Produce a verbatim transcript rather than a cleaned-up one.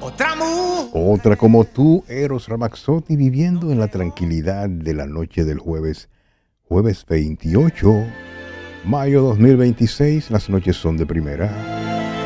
Otra mu. Otra como tú, Eros Ramazzotti, viviendo en la tranquilidad de la noche del jueves, jueves veintiocho, mayo dos mil veintiséis. Las noches son de primera.